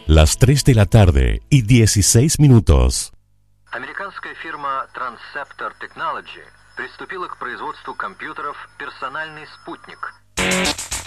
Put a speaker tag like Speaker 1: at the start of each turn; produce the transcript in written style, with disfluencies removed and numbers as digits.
Speaker 1: Las 3 de la tarde y 16 minutos.
Speaker 2: Американская фирма Transceptor Technology приступила к производству компьютеров «Персональный спутник».